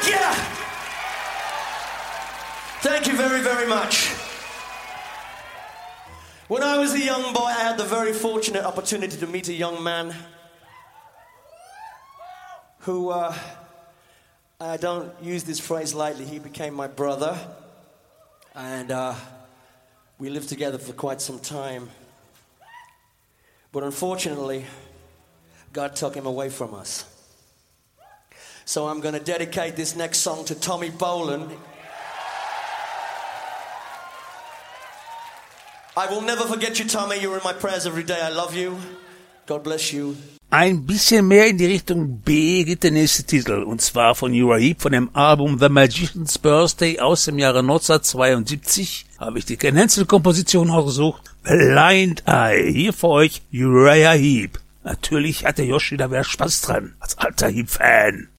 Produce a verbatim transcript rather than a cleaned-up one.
Thank you! Thank you very, very much. When I was a young boy, I had the very fortunate opportunity to meet a young man who, uh, I don't use this phrase lightly, he became my brother. And uh, we lived together for quite some time. But unfortunately, God took him away from us. So I'm going to dedicate this next song to Tommy Bolin. I will never forget you, Tommy. You're in my prayers every day. I love you. God bless you. Ein bisschen mehr in die Richtung B geht der nächste Titel, und zwar von Uriah Heep von dem Album The Magician's Birthday aus dem Jahre neunzehnhundertzweiundsiebzig. Habe ich die Ken Hensel-Komposition ausgesucht. Blind Eye. Hier für euch Uriah Heep. Natürlich hatte Josh wieder mehr Spaß dran, als alter Heep-Fan.